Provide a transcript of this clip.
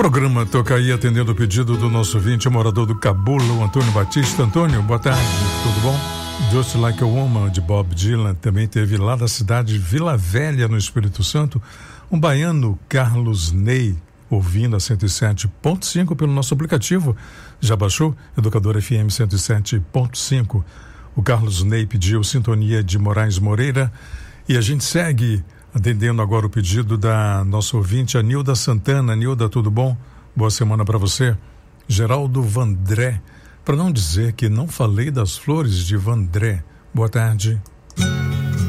Programa Toca Aí, atendendo o pedido do nosso ouvinte, morador do Cabula, o Antônio Batista. Antônio, boa tarde, tudo bom? Just Like a Woman, de Bob Dylan, também teve lá da cidade de Vila Velha, no Espírito Santo, um baiano, Carlos Ney, ouvindo a 107.5 pelo nosso aplicativo. Já baixou? Educador FM 107.5. O Carlos Ney pediu Sintonia de Moraes Moreira e a gente segue atendendo agora o pedido da nossa ouvinte, a Nilda Santana. Nilda, tudo bom? Boa semana para você. Geraldo Vandré, para não dizer que não falei das flores de Vandré. Boa tarde,